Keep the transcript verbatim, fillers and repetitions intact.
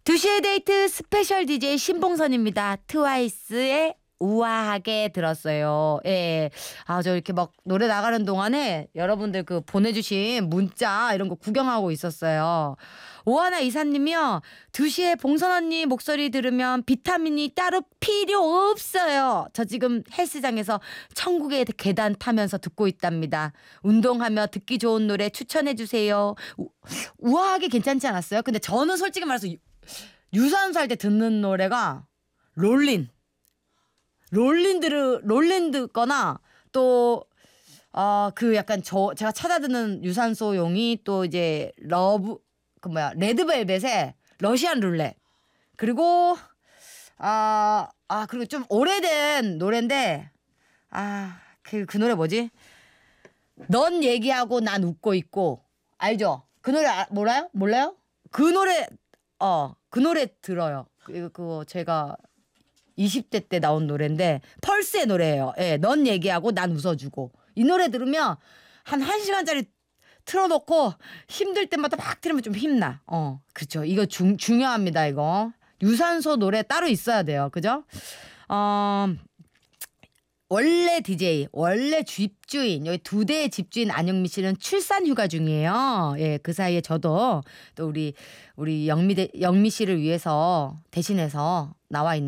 두 시의 데이트 스페셜 디제이 신봉선입니다. 트와이스의 우아하게 들었어요. 예. 아, 저 이렇게 막 노래 나가는 동안에 여러분들 그 보내주신 문자 이런 거 구경하고 있었어요. 오하나 이사님이요. 두 시에 봉선 언니 목소리 들으면 비타민이 따로 필요 없어요. 저 지금 헬스장에서 천국의 계단 타면서 듣고 있답니다. 운동하며 듣기 좋은 노래 추천해주세요. 우, 우아하게 괜찮지 않았어요? 근데 저는 솔직히 말해서 유, 유산소 할 때 듣는 노래가 롤린. 롤린 들으 롤린 듣거나 또 어 그 약간 저 제가 찾아 듣는 유산소용이 또 이제 러브 그 뭐야 레드벨벳의 러시안 룰렛 그리고 아 아 그리고 좀 오래된 노래인데 아 그 그 노래 뭐지? 넌 얘기하고 난 웃고 있고 알죠? 그 노래 아, 몰라요? 몰라요? 그 노래 어 그 노래 들어요. 그 그거 제가 이십 대 때 나온 노래인데 펄스의 노래예요. 예, 넌 얘기하고 난 웃어주고 이 노래 들으면 한 1시간짜리 틀어놓고 힘들 때마다 막 들으면 좀 힘나. 어, 그렇죠. 이거 중, 중요합니다. 이거 유산소 노래 따로 있어야 돼요. 그죠? 어, 원래 디제이, 원래 집주인, 여기 두 대의 집주인 안영미 씨는 출산 휴가 중이에요. 예, 그 사이에 저도 또 우리 우리 영미 대, 영미 씨를 위해서 대신해서 나와 있는.